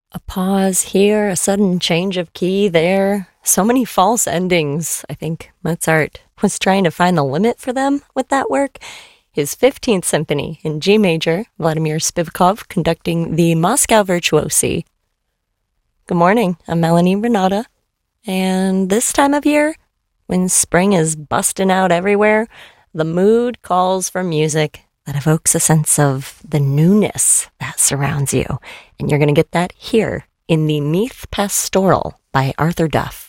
A pause here, a sudden change of key there. So many false endings. I think Mozart was trying to find the limit for them with that work. His 15th Symphony in G major, Vladimir Spivakov conducting the Moscow Virtuosi. Good morning, I'm Melanie Renata. And this time of year, when spring is busting out everywhere, the mood calls for music that evokes a sense of the newness that surrounds you. And you're going to get that here in the Meath Pastoral by Arthur Duff.